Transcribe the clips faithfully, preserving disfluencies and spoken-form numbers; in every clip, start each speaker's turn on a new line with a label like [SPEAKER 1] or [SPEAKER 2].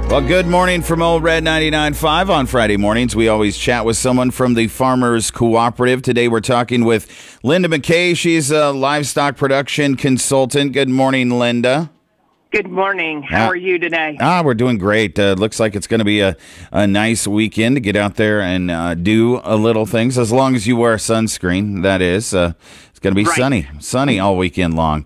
[SPEAKER 1] Well, good morning from Old Red ninety-nine point five. On Friday mornings, we always chat with someone from the Farmers Cooperative. Today, we're talking with Linda McKay. She's a livestock production consultant. Good morning, Linda.
[SPEAKER 2] Good morning. How
[SPEAKER 1] ah,
[SPEAKER 2] are you today?
[SPEAKER 1] Ah, we're doing great. Uh, looks like it's going to be a, a nice weekend to get out there and uh, do a little things, as long as you wear sunscreen, that is. Uh, it's going to be
[SPEAKER 2] right.
[SPEAKER 1] sunny, sunny all weekend long.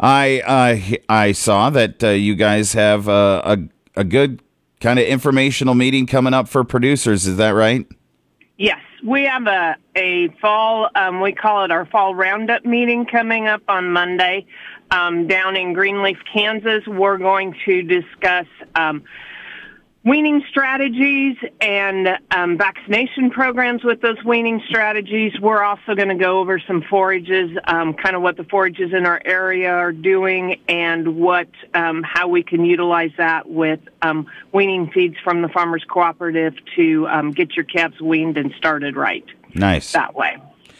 [SPEAKER 1] I uh, I saw that uh, you guys have uh, a, a good kind of informational meeting coming up for producers. Is that right?
[SPEAKER 2] Yes. We have a, a fall, um, we call it our fall roundup meeting coming up on Monday um, down in Greenleaf, Kansas. We're going to discuss um, weaning strategies and um, vaccination programs with those weaning strategies. We're also going to go over some forages, um, kind of what the forages in our area are doing and what um, how we can utilize that with um, weaning feeds from the Farmers Cooperative to um, get your calves weaned and started right.
[SPEAKER 1] Nice.
[SPEAKER 2] That way.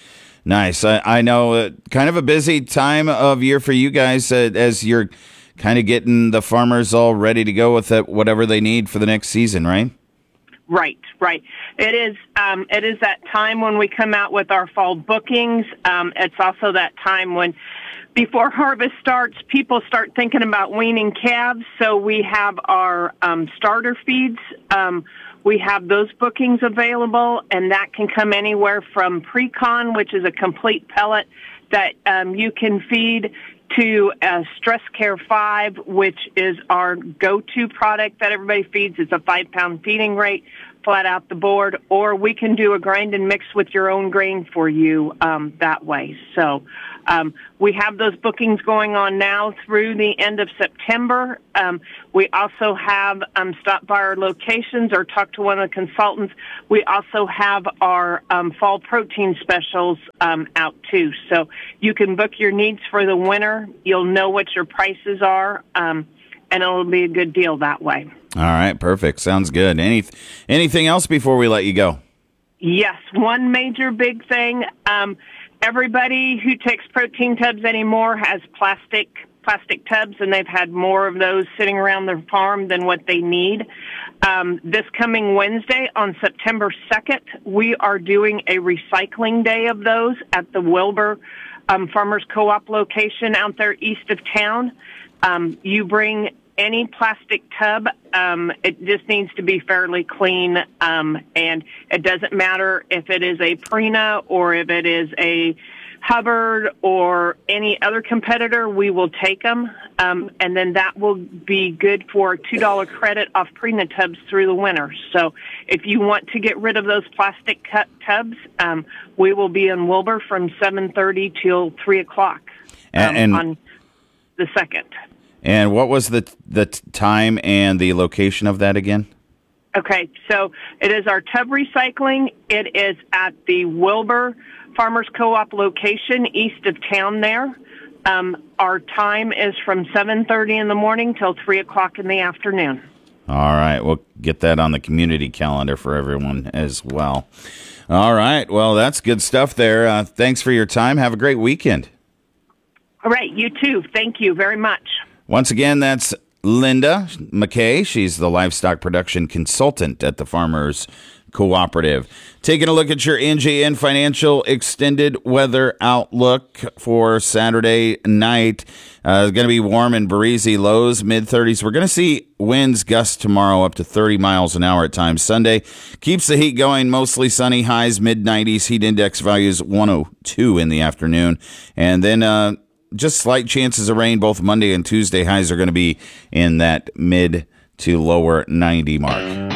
[SPEAKER 1] Nice. I, I know uh, kind of a busy time of year for you guys uh, as you're kind of getting the farmers all ready to go with it, whatever they need for the next season, right?
[SPEAKER 2] Right, right. It is. Um, it is that time when we come out with our fall bookings. Um, it's also that time when, before harvest starts, people start thinking about weaning calves. So we have our um, starter feeds. Um, we have those bookings available, and that can come anywhere from Precon, which is a complete pellet that um, you can feed, to uh, Stress Care five, which is our go-to product that everybody feeds. It's a five-pound feeding rate, flat out the board, or we can do a grind and mix with your own grain for you um, that way. So um, we have those bookings going on now through the end of September. Um, we also have um, stop by our locations or talk to one of the consultants. We also have our um, fall protein specials um, out too. So you can book your needs for the winter. You'll know what your prices are, um, and it'll be a good deal that way.
[SPEAKER 1] All right, perfect. Sounds good. Any anything else before we let you go?
[SPEAKER 2] Yes, one major big thing. Um, everybody who takes protein tubs anymore has plastic plastic tubs, and they've had more of those sitting around their farm than what they need. Um, this coming Wednesday on September second, we are doing a recycling day of those at the Wilbur um, Farmers Co-op location out there east of town. Um, you bring any plastic tub, um, it just needs to be fairly clean, um, and it doesn't matter if it is a Purina or if it is a Hubbard or any other competitor, we will take them, um, and then that will be good for a two dollar credit off Purina tubs through the winter. So if you want to get rid of those plastic cut tubs, um, we will be in Wilbur from seven thirty till three o'clock um,
[SPEAKER 1] and-
[SPEAKER 2] on the second.
[SPEAKER 1] And what was the the time and the location of that again?
[SPEAKER 2] Okay, so it is our tub recycling. It is at the Wilbur Farmers Co-op location east of town there. Um, our time is from seven thirty in the morning till three o'clock in the afternoon.
[SPEAKER 1] All right, we'll get that on the community calendar for everyone as well. All right, well, that's good stuff there. Uh, thanks for your time. Have a great weekend.
[SPEAKER 2] All right, you too. Thank you very much.
[SPEAKER 1] Once again, that's Linda McKay. She's the livestock production consultant at the Farmers Cooperative. Taking a look at your N J N Financial extended weather outlook for Saturday night. Uh, it's going to be warm and breezy, lows mid thirties. We're going to see winds gust tomorrow up to thirty miles an hour at times. Sunday keeps the heat going, mostly sunny, highs mid nineties. Heat index values one oh two in the afternoon. And then uh, just slight chances of rain both Monday and Tuesday. Highs are going to be in that mid to lower ninety mark.